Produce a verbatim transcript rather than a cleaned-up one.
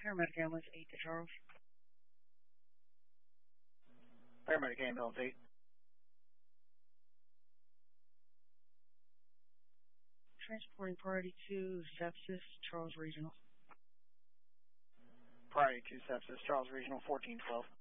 Paramedic ambulance eight to Charles. Paramedic ambulance eight. Transporting priority two, sepsis, Charles Regional. Priority two sepsis, Charles Regional fourteen twelve.